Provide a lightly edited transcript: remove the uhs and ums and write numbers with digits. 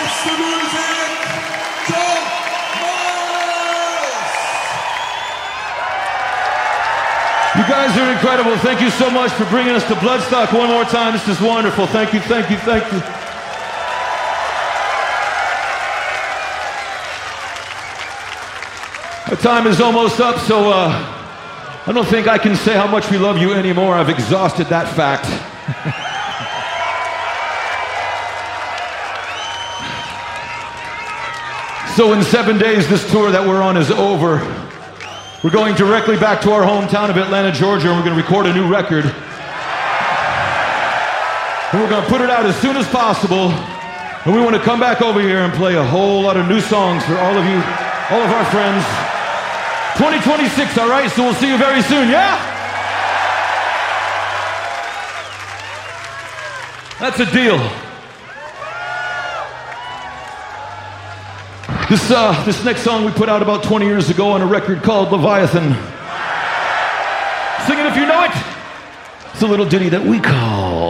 That's the music. John Morris. You guys are incredible. Thank you so much for bringing us to Bloodstock one more time. This is wonderful. Thank you, thank you, thank you. Our time is almost up, so I don't think I can say how much we love you anymore. I've exhausted that fact. So in 7 days, this tour that we're on is over. We're going directly back to our hometown of Atlanta, Georgia, and we're going to record a new record. And we're going to put it out as soon as possible. And we want to come back over here and play a whole lot of new songs for all of you, all of our friends. 2026, all right? So we'll see you very soon, yeah? That's a deal. This next song we put out about 20 years ago on a record called Leviathan. Sing it if you know it. It's a little ditty that we call